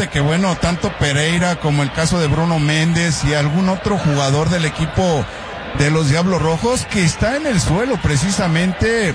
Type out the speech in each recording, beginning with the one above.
de que, bueno, tanto Pereira como el caso de Bruno Méndez y algún otro jugador del equipo de los Diablos Rojos que está en el suelo precisamente,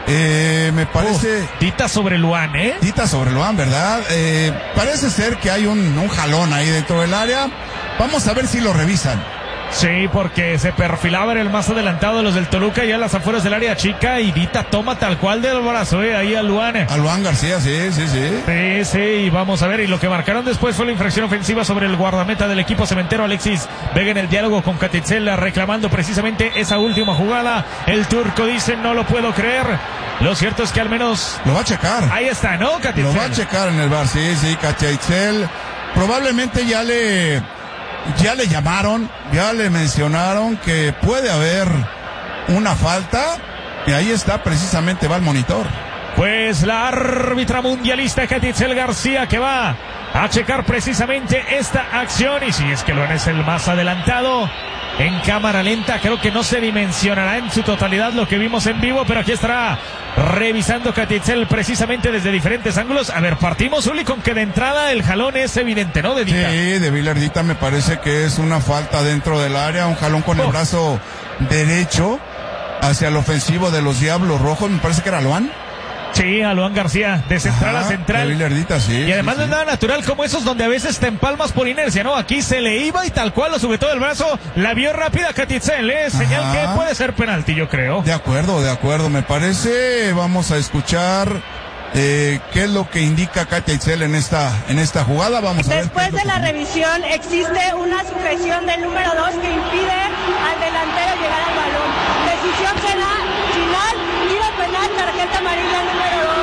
me parece... Dita sobre Luan, Dita sobre Luan, ¿verdad? Parece ser que hay un jalón ahí dentro del área. Vamos a ver si lo revisan. Sí, porque se perfilaba en el más adelantado de los del Toluca, ya a las afueras del área chica, y Dita toma tal cual del brazo, ahí a Luan. A Luan García, sí. Sí, y vamos a ver, y lo que marcaron después fue la infracción ofensiva sobre el guardameta del equipo cementero, Alexis Vega, en el diálogo con Catitzel, reclamando precisamente esa última jugada. El turco dice, no lo puedo creer. Lo cierto es que al menos... Lo va a checar. Ahí está, ¿no, Catitzel? Lo va a checar en el VAR, sí, Catitzel. Probablemente ya le llamaron, ya le mencionaron que puede haber una falta, y ahí está, precisamente va el monitor. Pues la árbitra mundialista Catitzel García, que va a checar precisamente esta acción, y si es que Luan es el más adelantado. En cámara lenta creo que no se dimensionará en su totalidad lo que vimos en vivo, pero aquí estará revisando Catitzel precisamente desde diferentes ángulos. A ver, partimos, Uli, con que de entrada el jalón es evidente, ¿no? De Dita. Sí, de Viler Dita me parece que es una falta dentro del área, un jalón con el brazo derecho hacia el ofensivo de los Diablos Rojos, me parece que era Luan. Sí, a Luan García, de central a central. De Vilardita, sí. Y además sí, no es nada natural como esos donde a veces te empalmas por inercia, ¿no? Aquí se le iba y tal cual lo sujetó del brazo, la vio rápida Catitzel, señal que puede ser penalti, yo creo. De acuerdo, me parece. Vamos a escuchar qué es lo que indica Catitzel en esta jugada. Vamos a ver. Después de la revisión existe una sujeción del número 2 que impide al delantero llegar al balón. Decisión final, tiro penal, tarjeta amarilla número 2.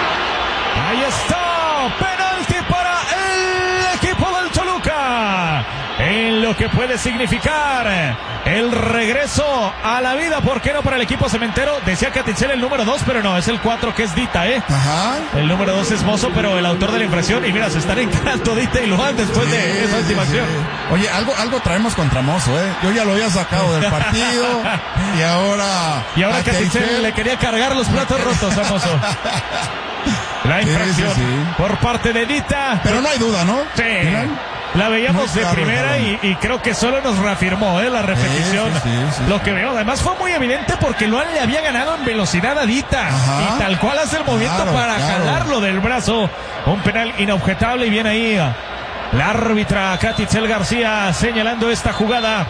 Ahí está, penalti para el equipo del Toluca, en lo que puede significar el regreso a la vida, ¿por qué no para el equipo cementero? Decía Catitzel el número 2, pero no, es el 4 que es Dita, Ajá. El número 2 es Mozo, pero el autor de la infracción, y mira, se están encarando Dita y Luan después de esa última acción. Oye, algo traemos contra Mozo, Yo ya lo había sacado del partido, y ahora Catitzel le quería cargar los platos rotos a Mozo. La infracción por parte de Dita. Pero no hay duda, ¿no? Sí. La veíamos de primera y creo que solo nos reafirmó la repetición. Sí. Lo que veo, además fue muy evidente porque Luan le había ganado en velocidad a Dita. Y tal cual hace el movimiento para jalarlo del brazo. Un penal inobjetable, y viene ahí la árbitra Catitzel García señalando esta jugada.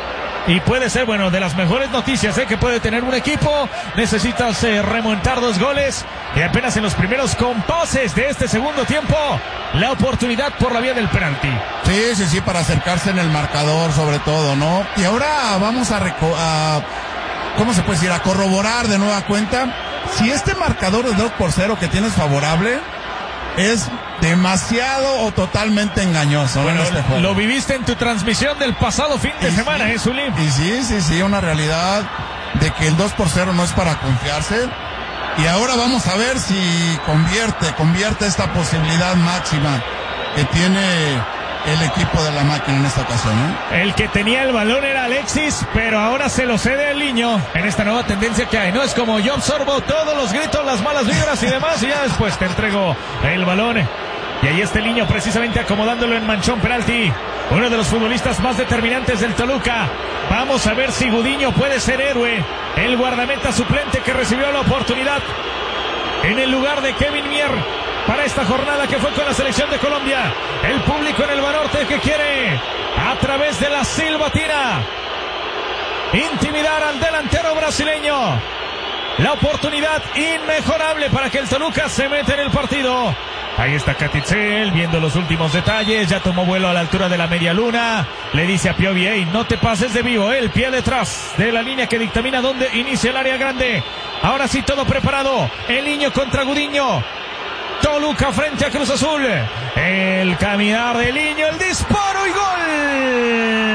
Y puede ser, bueno, de las mejores noticias que puede tener un equipo. Necesitas remontar 2 goles. Y apenas en los primeros compases de este segundo tiempo, la oportunidad por la vía del penalti. Sí, para acercarse en el marcador sobre todo, ¿no? Y ahora vamos a ¿cómo se puede decir? A corroborar de nueva cuenta si este marcador de 2-0 que tienes favorable es demasiado o totalmente engañoso. Bueno, en este juego. Lo viviste en tu transmisión del pasado fin de semana, Zulim. Y sí, una realidad de que el 2-0 no es para confiarse. Y ahora vamos a ver si convierte esta posibilidad máxima que tiene el equipo de la máquina en esta ocasión, El que tenía el balón era Alexis, pero ahora se lo cede el niño en esta nueva tendencia que hay, ¿no? Es como yo absorbo todos los gritos, las malas vibras y demás, y ya después te entrego el balón. Y ahí está el niño precisamente acomodándolo en manchón penalti. Uno de los futbolistas más determinantes del Toluca. Vamos a ver si Gudiño puede ser héroe. El guardameta suplente que recibió la oportunidad en el lugar de Kevin Mier para esta jornada que fue con la selección de Colombia. El público en el Banorte que quiere, a través de la silbatina, intimidar al delantero brasileño. La oportunidad inmejorable para que el Toluca se meta en el partido. Ahí está Catitzel viendo los últimos detalles. Ya tomó vuelo a la altura de la media luna. Le dice a Piovi, hey, no te pases de vivo. El pie detrás de la línea que dictamina dónde inicia el área grande. Ahora sí, todo preparado. El niño contra Gudiño. Toluca frente a Cruz Azul. El caminar del niño, el disparo y gol.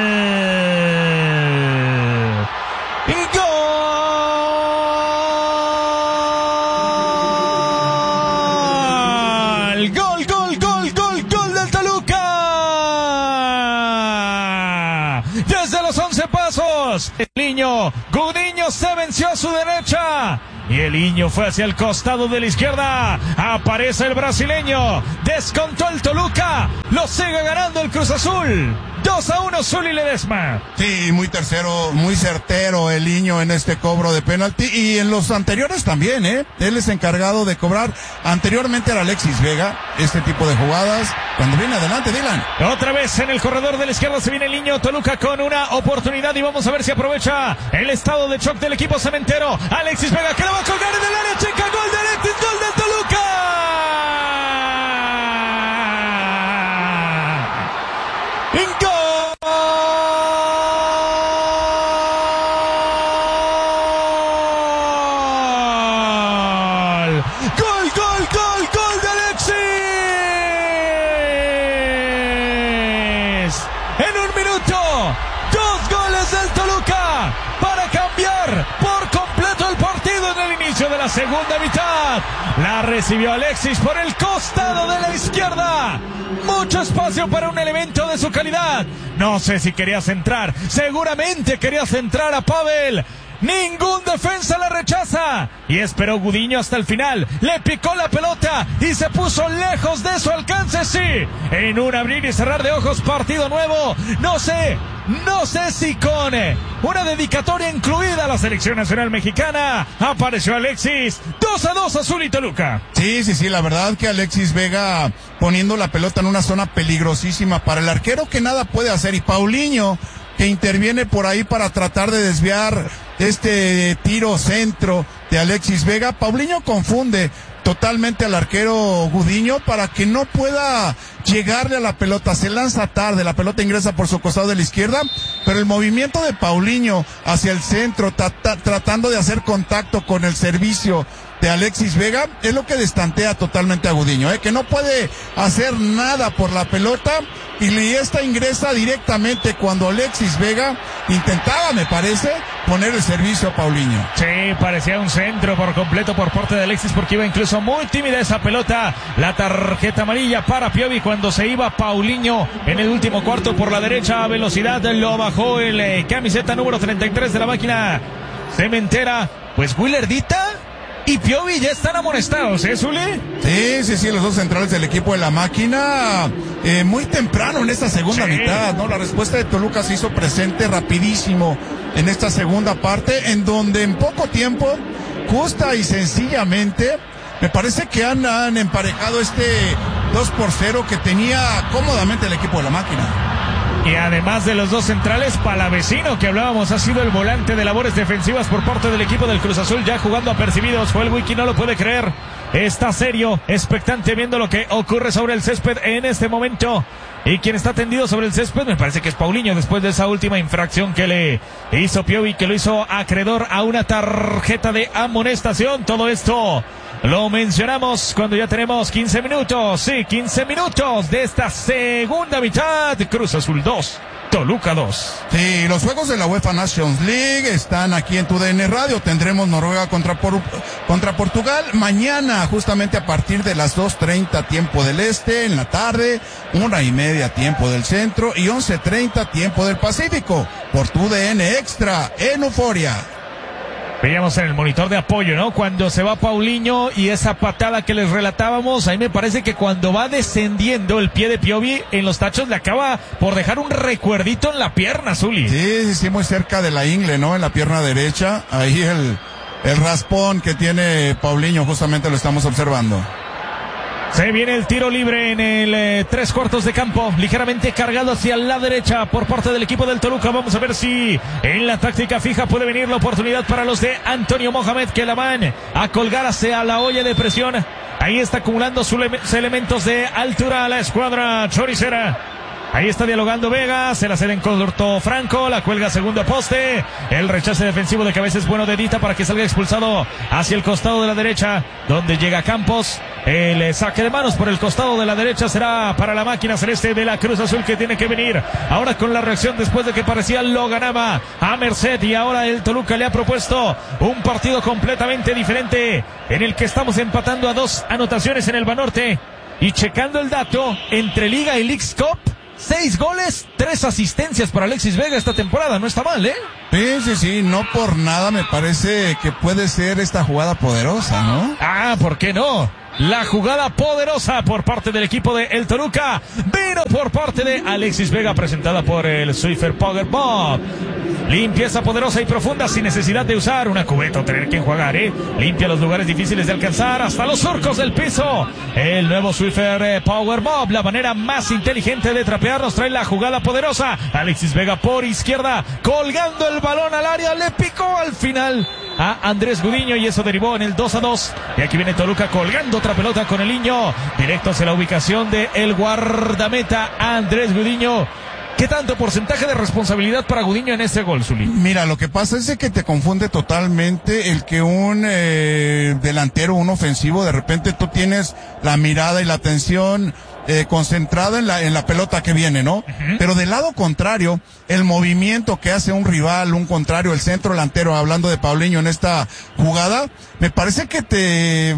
Gol del Toluca. Desde los 11 pasos, el niño Gudiño se venció a su derecha Y el Iño fue hacia el costado de la izquierda. Aparece el brasileño. Descontó el Toluca. Lo sigue ganando el Cruz Azul. 2-1 Zuli Ledesma. Sí, muy certero el Iño en este cobro de penalti. Y en los anteriores también, Él es encargado de cobrar. Anteriormente era Alexis Vega, este tipo de jugadas. Cuando viene adelante, Dylan. Otra vez en el corredor de la izquierda se viene el Iño. Toluca con una oportunidad y vamos a ver si aprovecha el estado de shock del equipo cementero. Alexis Vega que la va a colgar en el área chica. Gol de Alexis, gol del Toluca. Gol de Alexis. En un minuto, 2 goles del Toluca para cambiar por completo el partido en el inicio de la segunda mitad. La recibió Alexis por el costado de la izquierda. Mucho espacio para un elemento de su calidad. No sé si quería centrar. Seguramente quería centrar a Pavel. Ningún defensa la rechaza. Y esperó Gudiño hasta el final. Le picó la pelota y se puso lejos de su alcance. Sí, en un abrir y cerrar de ojos, partido nuevo. No sé si con una dedicatoria incluida a la selección nacional mexicana. Apareció Alexis. 2-2 Azul y Toluca. Sí, la verdad que Alexis Vega poniendo la pelota en una zona peligrosísima para el arquero que nada puede hacer. Y Paulinho que interviene por ahí para tratar de desviar este tiro centro de Alexis Vega. Paulinho confunde totalmente al arquero Gudiño para que no pueda llegarle a la pelota. Se lanza tarde, la pelota ingresa por su costado de la izquierda, pero el movimiento de Paulinho hacia el centro, tratando de hacer contacto con el servicio de Alexis Vega, es lo que destantea totalmente a Gudiño, que no puede hacer nada por la pelota. Y esta ingresa directamente cuando Alexis Vega intentaba, me parece, poner el servicio a Paulinho. Sí, parecía un centro por completo por parte de Alexis porque iba incluso muy tímida esa pelota. La tarjeta amarilla para Piovi cuando se iba Paulinho en el último cuarto por la derecha a velocidad. Lo bajó el camiseta número 33 de la máquina cementera. Pues Willerdita y Piovi ya están amonestados, Zuli. Sí, los dos centrales del equipo de la máquina, muy temprano en esta segunda mitad, ¿no? La respuesta de Toluca se hizo presente rapidísimo en esta segunda parte, en donde en poco tiempo, justa y sencillamente, me parece que han emparejado este 2-0 que tenía cómodamente el equipo de la máquina. Y además de los dos centrales, Palavecino, que hablábamos, ha sido el volante de labores defensivas por parte del equipo del Cruz Azul, ya jugando apercibidos. Fue el wiki, no lo puede creer. Está serio, expectante, viendo lo que ocurre sobre el césped en este momento. Y quien está tendido sobre el césped, me parece que es Paulinho, después de esa última infracción que le hizo Piovi, que lo hizo acreedor a una tarjeta de amonestación. Todo esto lo mencionamos cuando ya tenemos 15 minutos. Sí, 15 minutos de esta segunda mitad. Cruz Azul 2, Toluca 2. Sí, los juegos de la UEFA Nations League están aquí en tu DN Radio. Tendremos Noruega contra Portugal mañana, justamente a partir de las 2:30 tiempo del este en la tarde, 1:30 tiempo del centro y 11:30 tiempo del Pacífico, por tu DN Extra en Euforia. Veíamos en el monitor de apoyo, ¿no? Cuando se va Paulinho y esa patada que les relatábamos, ahí me parece que cuando va descendiendo el pie de Piovi en los tachos le acaba por dejar un recuerdito en la pierna, Zuli. Sí, muy cerca de la ingle, ¿no? En la pierna derecha, ahí el raspón que tiene Paulinho, justamente lo estamos observando. Se viene el tiro libre en el 3/4 de campo, ligeramente cargado hacia la derecha por parte del equipo del Toluca. Vamos a ver si en la táctica fija puede venir la oportunidad para los de Antonio Mohamed, que la van a colgar hacia la olla de presión. Ahí está acumulando sus elementos de altura a la escuadra choricera. Ahí está dialogando Vega, se la cede en corto Franco, la cuelga segundo poste, el rechace defensivo de cabeza es bueno de Dita para que salga expulsado hacia el costado de la derecha, donde llega Campos. El saque de manos por el costado de la derecha será para la máquina celeste de la Cruz Azul, que tiene que venir ahora con la reacción después de que parecía lo ganaba a merced, y ahora el Toluca le ha propuesto un partido completamente diferente en el que estamos empatando a 2 anotaciones en el Banorte. Y checando el dato, entre Liga y Leagues Cup 6 goles, 3 asistencias para Alexis Vega esta temporada. No está mal, ¿eh? Sí, no por nada me parece que puede ser esta jugada poderosa, ¿no? ¿Por qué no? La jugada poderosa por parte del equipo de el Toluca vino por parte de Alexis Vega, presentada por el Swiffer Power Bob. Limpieza poderosa y profunda sin necesidad de usar una cubeta o tener que enjuagar, Limpia los lugares difíciles de alcanzar hasta los surcos del piso. El nuevo Swiffer Power Bob, la manera más inteligente de trapear, nos trae la jugada poderosa. Alexis Vega por izquierda, colgando el balón al área, le picó al final a Andrés Gudiño y eso derivó en el 2-2. Y aquí viene Toluca colgando otra pelota con el niño, directo hacia la ubicación de el guardameta Andrés Gudiño. ¿Qué tanto porcentaje de responsabilidad para Gudiño en este gol, Zuli? Mira, lo que pasa es que te confunde totalmente el que un delantero, un ofensivo, de repente tú tienes la mirada y la atención concentrada en la pelota que viene, ¿no? Uh-huh. Pero del lado contrario, el movimiento que hace un rival, un contrario, el centro delantero, hablando de Paulinho en esta jugada, me parece que te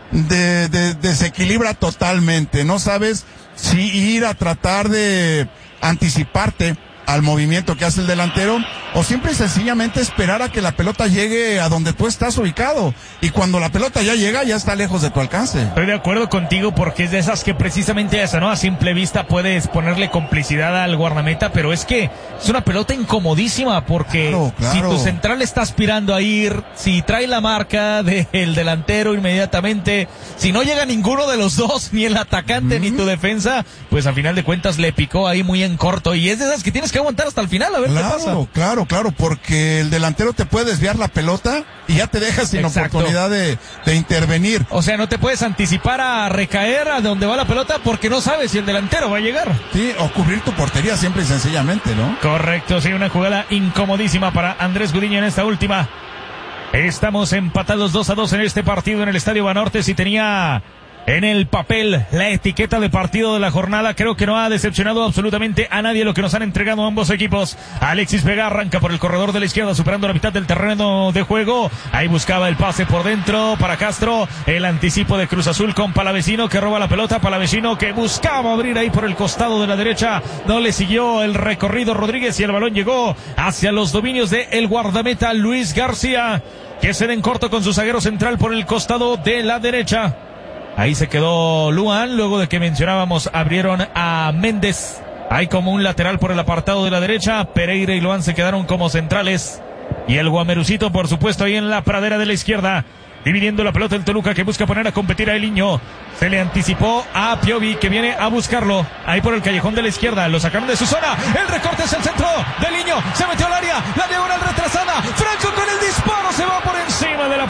desequilibra totalmente. No sabes si ir a tratar de anticiparte al movimiento que hace el delantero o simple y sencillamente esperar a que la pelota llegue a donde tú estás ubicado, y cuando la pelota ya llega ya está lejos de tu alcance. Estoy de acuerdo contigo, porque es de esas que precisamente esa, ¿no? A simple vista puedes ponerle complicidad al guardameta, pero es que es una pelota incomodísima, porque claro. Si tu central está aspirando a ir, si trae la marca del delantero inmediatamente, si no llega ninguno de los dos, ni el atacante ni tu defensa, pues a final de cuentas le picó ahí muy en corto, y es de esas que tienes que aguantar hasta el final a ver qué pasa. Claro, porque el delantero te puede desviar la pelota y ya te dejas sin oportunidad de intervenir. O sea, no te puedes anticipar a recaer a donde va la pelota porque no sabes si el delantero va a llegar. Sí, o cubrir tu portería simple y sencillamente, ¿no? Correcto, sí, una jugada incomodísima para Andrés Gudiño en esta última. Estamos empatados 2-2 en este partido en el Estadio Banorte. Si tenía en el papel la etiqueta de partido de la jornada, creo que no ha decepcionado absolutamente a nadie lo que nos han entregado ambos equipos. Alexis Vega arranca por el corredor de la izquierda, superando la mitad del terreno de juego. Ahí buscaba el pase por dentro para Castro. El anticipo de Cruz Azul con Palavecino, que roba la pelota. Palavecino que buscaba abrir ahí por el costado de la derecha. No le siguió el recorrido Rodríguez y el balón llegó hacia los dominios de el guardameta Luis García, que se den corto con su zaguero central por el costado de la derecha. Ahí se quedó Luan, luego de que mencionábamos, abrieron a Méndez. Hay como un lateral por el apartado de la derecha. Pereira y Luan se quedaron como centrales. Y el Guamerucito, por supuesto, ahí en la pradera de la izquierda. Dividiendo la pelota el Toluca, que busca poner a competir a Eliño. Se le anticipó a Piovi, que viene a buscarlo. Ahí por el callejón de la izquierda. Lo sacaron de su zona. El recorte es el centro de Eliño. Se metió al área. La diagonal retrasada. Franco con el disparo. Se va por encima de la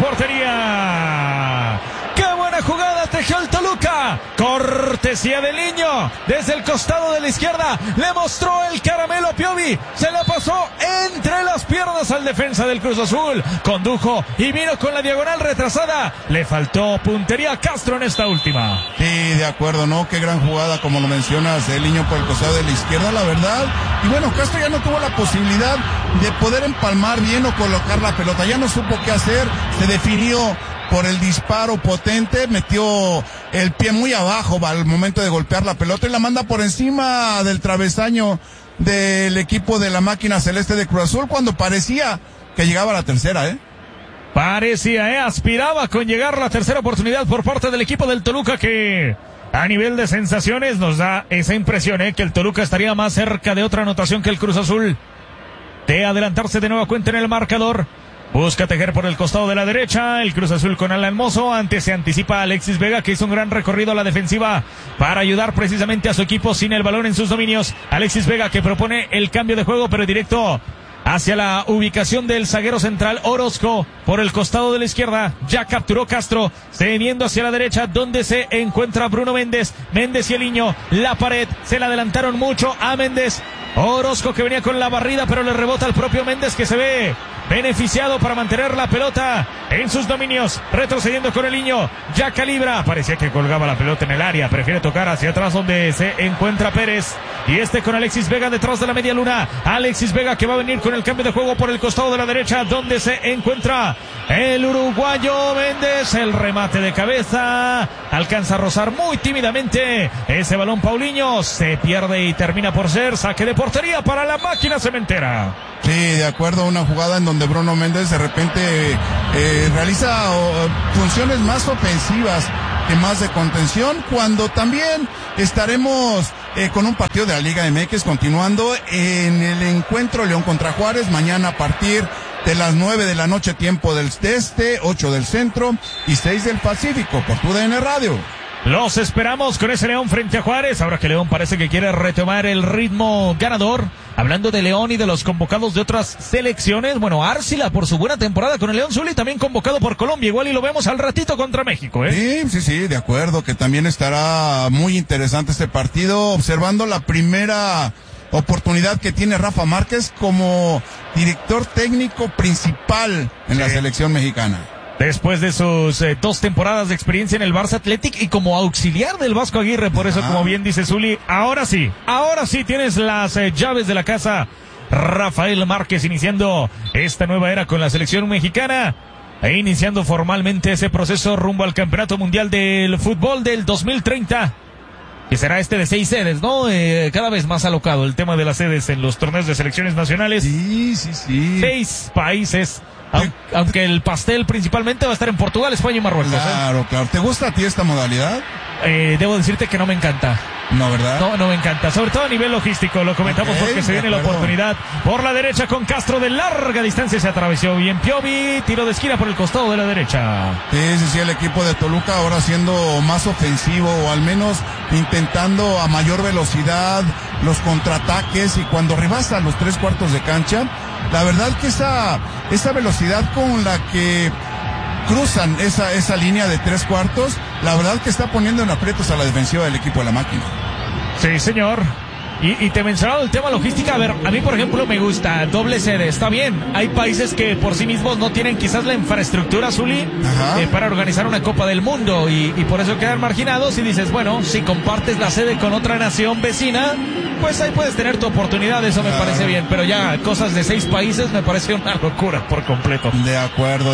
portería. ¡Qué buena jugada tejió el Toluca! Cortesía de Eliño. Desde el costado de la izquierda. Le mostró el caramelo a Piovi. Se la pasó entre las piernas al defensa del Cruz Azul. Condujo y vino con la diagonal retrasada. Le faltó puntería a Castro en esta última. Sí, de acuerdo, ¿no? Qué gran jugada, como lo mencionas, Eliño por el costado de la izquierda, la verdad. Y bueno, Castro ya no tuvo la posibilidad de poder empalmar bien o colocar la pelota. Ya no supo qué hacer. Se definió por el disparo potente, metió el pie muy abajo al momento de golpear la pelota y la manda por encima del travesaño del equipo de la máquina celeste de Cruz Azul, cuando parecía que llegaba la tercera, Parecía, aspiraba con llegar la tercera oportunidad por parte del equipo del Toluca, que a nivel de sensaciones nos da esa impresión, que el Toluca estaría más cerca de otra anotación que el Cruz Azul, de adelantarse de nueva cuenta en el marcador. Busca tejer por el costado de la derecha, el Cruz Azul con Alan Mozo. Antes se anticipa a Alexis Vega, que hizo un gran recorrido a la defensiva para ayudar precisamente a su equipo sin el balón en sus dominios. Alexis Vega, que propone el cambio de juego, pero directo hacia la ubicación del zaguero central Orozco por el costado de la izquierda. Ya capturó Castro, cediendo hacia la derecha, donde se encuentra Bruno Méndez. Méndez y Eliño, la pared, se la adelantaron mucho a Méndez. Orozco, que venía con la barrida, pero le rebota al propio Méndez, que se ve beneficiado para mantener la pelota en sus dominios, retrocediendo con el niño, ya calibra, parecía que colgaba la pelota en el área, prefiere tocar hacia atrás donde se encuentra Pérez, y con Alexis Vega detrás de la media luna, Alexis Vega que va a venir con el cambio de juego por el costado de la derecha, donde se encuentra el uruguayo Méndez, el remate de cabeza, alcanza a rozar muy tímidamente ese balón Paulinho, se pierde y termina por ser saque de portería para la máquina cementera. Sí, de acuerdo, una jugada en donde Bruno Méndez de repente realiza funciones más ofensivas que más de contención, cuando también estaremos con un partido de la Liga MX continuando en el encuentro León contra Juárez, mañana a partir de las 9 de la noche, tiempo del este, 8 del centro y 6 del Pacífico, por TUDN Radio. Los esperamos con ese León frente a Juárez, ahora que León parece que quiere retomar el ritmo ganador. Hablando de León y de los convocados de otras selecciones, bueno, Arcila por su buena temporada con el León Zuli, también convocado por Colombia, igual y lo vemos al ratito contra México, ¿eh? Sí, de acuerdo, que también estará muy interesante este partido, observando la primera oportunidad que tiene Rafa Márquez como director técnico principal en la selección mexicana. Después de sus 2 temporadas de experiencia en el Barça Athletic y como auxiliar del Vasco Aguirre, por eso, como bien dice Zuli, ahora sí tienes las llaves de la casa. Rafael Márquez iniciando esta nueva era con la selección mexicana e iniciando formalmente ese proceso rumbo al Campeonato Mundial del Fútbol del 2030. Que será de 6 sedes, ¿no? Cada vez más alocado el tema de las sedes en los torneos de selecciones nacionales. Sí. 6 países. Aunque el pastel principalmente va a estar en Portugal, España y Marruecos. Claro. ¿Te gusta a ti esta modalidad? Debo decirte que no me encanta. No, ¿verdad? No me encanta, sobre todo a nivel logístico, lo comentamos porque se viene la oportunidad por la derecha con Castro de larga distancia, se atravesó bien Piovi, tiro de esquina por el costado de la derecha. Sí, el equipo de Toluca ahora siendo más ofensivo, o al menos intentando a mayor velocidad los contraataques, y cuando rebasa los 3/4 de cancha, la verdad que esa velocidad con la que cruzan esa línea de 3/4, la verdad que está poniendo en aprietos a la defensiva del equipo de la máquina. Sí, señor. Y te mencionaba el tema logística. A ver, a mí por ejemplo me gusta doble sede, está bien. Hay países que por sí mismos no tienen quizás la infraestructura, Zuli, para organizar una Copa del Mundo, y por eso quedan marginados. Y dices, bueno, si compartes la sede con otra nación vecina, pues ahí puedes tener tu oportunidad, eso me parece bien. Pero ya cosas de 6 países me parece una locura por completo. De acuerdo.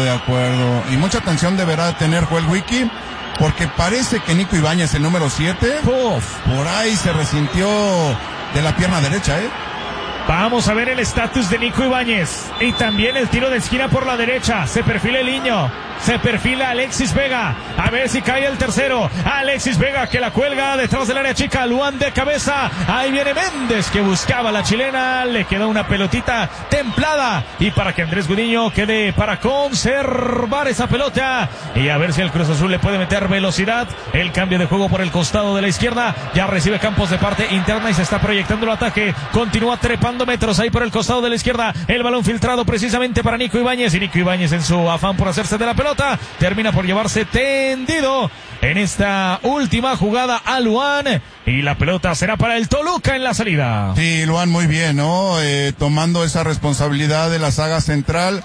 Y mucha atención deberá tener Joel Wiki, porque parece que Nico Ibáñez, el número 7, por ahí se resintió de la pierna derecha, Vamos a ver el estatus de Nico Ibáñez. Y también el tiro de esquina por la derecha. Se perfila el niño. Se perfila Alexis Vega. A ver si cae el tercero. Alexis Vega que la cuelga detrás del área chica. Luan de cabeza. Ahí viene Méndez que buscaba la chilena. Le quedó una pelotita templada. Y para que Andrés Gudiño quede para conservar esa pelota. Y a ver si el Cruz Azul le puede meter velocidad. El cambio de juego por el costado de la izquierda. Ya recibe Campos de parte interna y se está proyectando el ataque. Continúa trepando metros ahí por el costado de la izquierda. El balón filtrado precisamente para Nico Ibáñez. Y Nico Ibáñez en su afán por hacerse de la pelota termina por llevarse tendido en esta última jugada a Luan, y la pelota será para el Toluca en la salida. Sí, Luan muy bien, ¿no? Tomando esa responsabilidad de la saga central,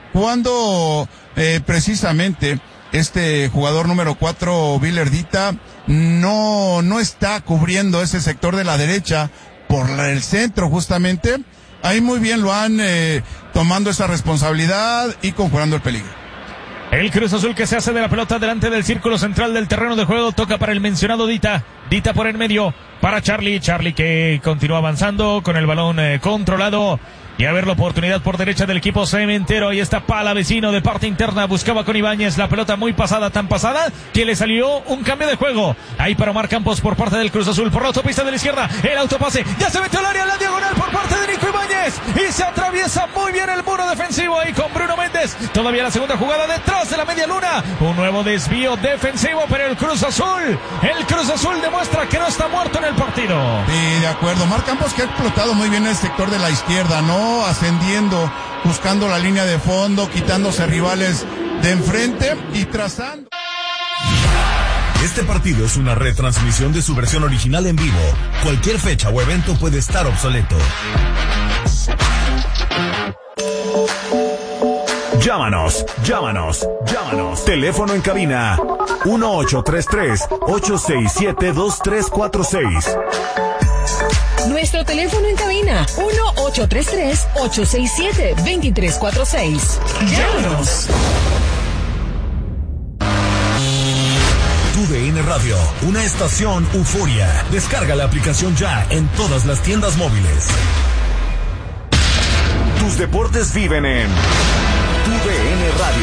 cuando precisamente este jugador número 4, Villardita, no está cubriendo ese sector de la derecha por el centro justamente. Ahí muy bien Luan tomando esa responsabilidad y conjurando el peligro. El Cruz Azul que se hace de la pelota delante del círculo central del terreno de juego, toca para el mencionado Dita por en medio para Charlie que continúa avanzando con el balón controlado. Y a ver la oportunidad por derecha del equipo cementero. Ahí está Palavecino de parte interna. Buscaba con Ibáñez la pelota muy pasada, tan pasada que le salió un cambio de juego. Ahí para Omar Campos por parte del Cruz Azul. Por la autopista de la izquierda. El autopase. Ya se metió al área, la diagonal por parte de Nico Ibáñez. Y se atraviesa muy bien el muro defensivo ahí con Bruno Méndez. Todavía la segunda jugada detrás de la media luna. Un nuevo desvío defensivo, pero el Cruz Azul demuestra que no está muerto en el partido. Sí, de acuerdo. Omar Campos que ha explotado muy bien el sector de la izquierda, ¿no? Ascendiendo, buscando la línea de fondo, quitándose rivales de enfrente y trazando. Este partido es una retransmisión de su versión original en vivo. Cualquier fecha o evento puede estar obsoleto. Llámanos. Teléfono en cabina 1833-867-2346. Nuestro teléfono en cabina 1833-867-2346. Llámanos. TUDN Radio, una estación euforia. Descarga la aplicación ya en todas las tiendas móviles. Tus deportes viven en TUDN Radio.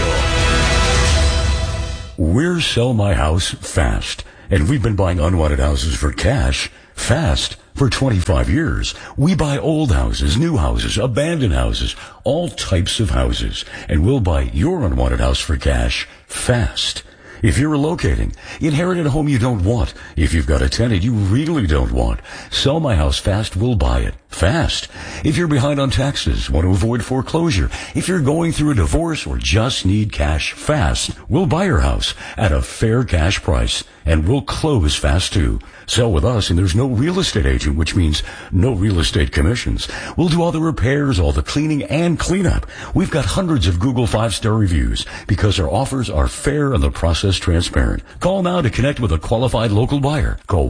We're Sell My House Fast, and we've been buying unwanted houses for cash fast for 25 years. We buy old houses, new houses, abandoned houses, all types of houses, and we'll buy your unwanted house for cash fast. If you're relocating, inherited a home you don't want, if you've got a tenant you really don't want, Sell My House Fast will buy it fast. If you're behind on taxes, want to avoid foreclosure, if you're going through a divorce or just need cash fast, we'll buy your house at a fair cash price, and we'll close fast too. Sell with us and there's no real estate agent, which means no real estate commissions. We'll do all the repairs, all the cleaning and cleanup. We've got hundreds of Google 5-star reviews because our offers are fair and the process transparent. Call now to connect with a qualified local buyer. Call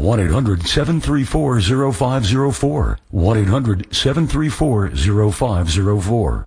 1-800-734-0504. 1-800-734-0504.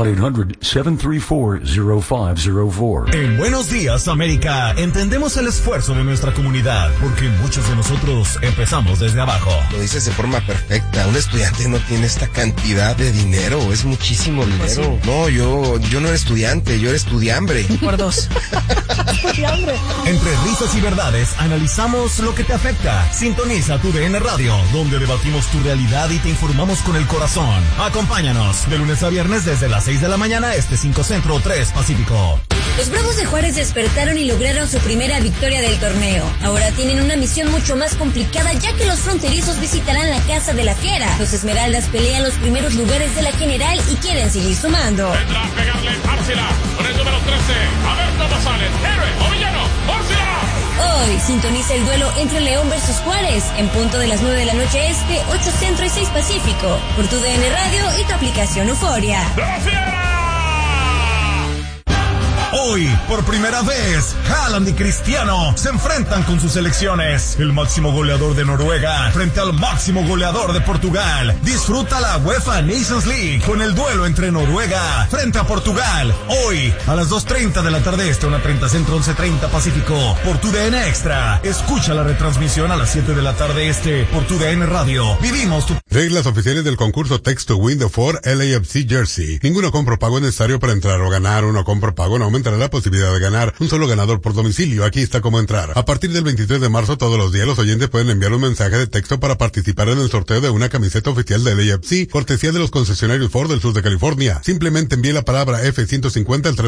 1-800-734-0504. En Buenos Días, América, entendemos el esfuerzo de nuestra comunidad, porque muchos de nosotros empezamos desde abajo. Lo dices de forma perfecta. Un estudiante no tiene esta cantidad de dinero, es muchísimo dinero. No, yo no era estudiante, yo era estudiambre. Por dos. Estudiambre. Entre risas y verdades, analizamos lo que te afecta. Sintoniza TUDN Radio, donde debatimos tu realidad y te informamos con el corazón. Acompáñanos de lunes a viernes desde las 6 de la mañana, 5 Centro, 3 Pacífico. Los Bravos de Juárez despertaron y lograron su primera victoria del torneo. Ahora tienen una misión mucho más complicada, ya que los fronterizos visitarán la Casa de la Fiera. Los Esmeraldas pelean los primeros lugares de la general y quieren seguir sumando. Vendrá a pegarle Árcila con el número 13. A ver cómo salen. Héroe o villano. ¡Árcila! Hoy sintoniza el duelo entre León versus Juárez, en punto de las 9 de la noche 8 Centro y 6 Pacífico, por TUDN Radio y tu aplicación Euforia. ¡La Fiera! Hoy, por primera vez, Haaland y Cristiano se enfrentan con sus selecciones. El máximo goleador de Noruega frente al máximo goleador de Portugal. Disfruta la UEFA Nations League con el duelo entre Noruega frente a Portugal. Hoy, a las 2:30 de la tarde 1:30 Centro, 11:30 Pacífico, por TUDN Extra. Escucha la retransmisión a las 7 de la tarde por TUDN Radio. Vivimos tu... Reglas oficiales del concurso Text to Win the Ford LAFC Jersey. Ninguno compro pago es necesario para entrar o ganar. Uno compro pago no aumentará la posibilidad de ganar. Un solo ganador por domicilio. Aquí está cómo entrar. A partir del 23 de marzo, todos los días, los oyentes pueden enviar un mensaje de texto para participar en el sorteo de una camiseta oficial de LAFC, cortesía de los concesionarios Ford del sur de California. Simplemente envíe la palabra F150 al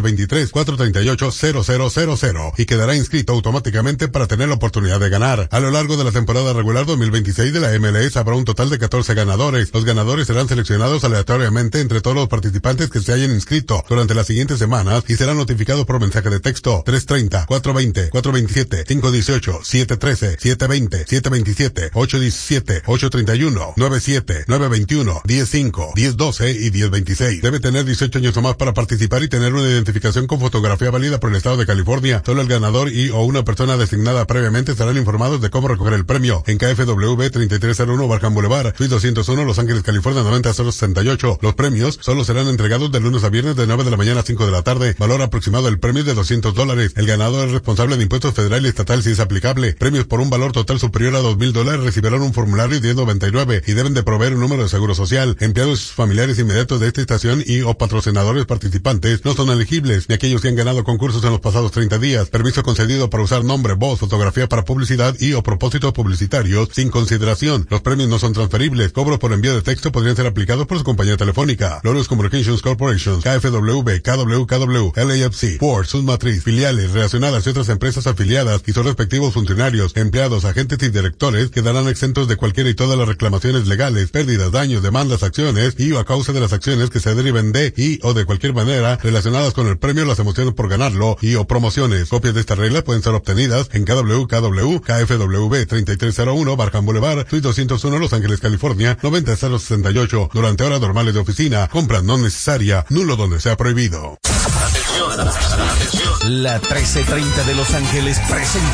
323-438-0000 y quedará inscrito automáticamente para tener la oportunidad de ganar. A lo largo de la temporada regular 2026 de la MLS habrá un total de 14 ganadores. Los ganadores serán seleccionados aleatoriamente entre todos los participantes que se hayan inscrito durante las siguientes semanas y serán notificados por mensaje de texto 330, 420, 427, 518, 713, 720, 727, 817, 831, 97, 921, 105, 1012 y 1026. Debe tener 18 años o más para participar y tener una identificación con fotografía válida por el estado de California. Solo el ganador y o una persona designada previamente estarán informados de cómo recoger el premio en KFW 3301 Barham Boulevard, Suite 201, Los Ángeles, California 90068. Los premios solo serán entregados de lunes a viernes de 9 de la mañana a 5 de la tarde. Valor aproximado del premio es de $200. El ganador es responsable de impuestos federal y estatal si es aplicable. Premios por un valor total superior a $2,000 recibirán un formulario 1099 y deben de proveer un número de seguro social. Empleados y sus familiares inmediatos de esta estación y o patrocinadores participantes no son elegibles, ni aquellos que han ganado concursos en los pasados 30 días. Permiso concedido para usar nombre, voz, fotografía para publicidad y o propósitos publicitarios sin consideración. Los premios no son transferibles. Cobros por envío de texto podrían ser aplicados por su compañía telefónica. Loros Communications Corporation, KFW, KWKW, LAFC, Ford, sus matriz, filiales, relacionadas y otras empresas afiliadas y sus respectivos funcionarios, empleados, agentes y directores quedarán exentos de cualquiera y todas las reclamaciones legales, pérdidas, daños, demandas, acciones y o a causa de las acciones que se deriven de y o de cualquier manera relacionadas con el premio, las emociones por ganarlo y o promociones. Copias de estas reglas pueden ser obtenidas en KFW, KFW 3301 Barham Boulevard, Suite 201 Los Ángeles, California 90068 durante horas normales de oficina. Compra no necesaria, nulo donde sea prohibido. La 1330 de Los Ángeles presenta